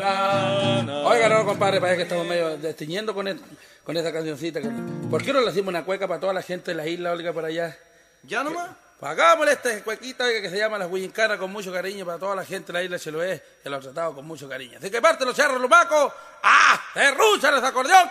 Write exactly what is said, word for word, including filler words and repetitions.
Oiga, no, compadre, parece que estamos medio destiñendo con, el, con esta cancioncita. ¿Por qué no le hacemos una cueca para toda la gente de la isla, oiga, por allá? ¿Ya nomás? Hagámosle esta cuequita, oiga, que se llama Las Huillincanas con mucho cariño para toda la gente de la isla Chiloé, que lo ha tratado con mucho cariño. Así que parte los charros lumacos, ¡ah! ¡Se ruchan los acordeón!